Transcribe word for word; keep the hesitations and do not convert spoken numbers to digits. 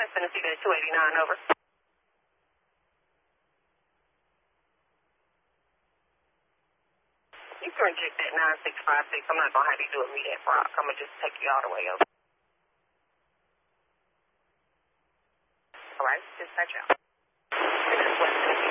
West Tennessee to two eighty-nine, over. You can reject that nine six five six. I'm not going to have you do it me that rock. I'm going to just take you all the way over. All right, dispatch out. West Tennessee